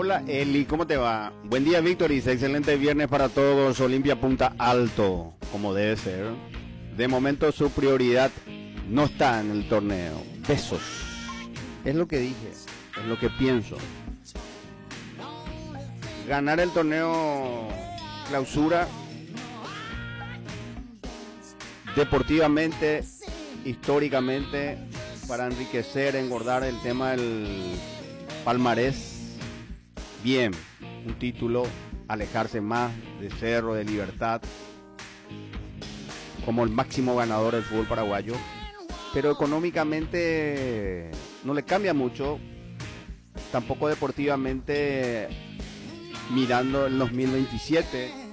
Hola Eli, ¿cómo te va? Buen día Víctor, y excelente viernes para todos. Olimpia punta alto, como debe ser. De momento su prioridad no está en el torneo. Besos. Es lo que dije, es lo que pienso. Ganar el torneo clausura deportivamente, históricamente, para enriquecer, engordar el tema del palmarés. Bien, un título, alejarse más de Cerro, de Libertad, como el máximo ganador del fútbol paraguayo, pero económicamente no le cambia mucho, tampoco deportivamente, mirando el 2027.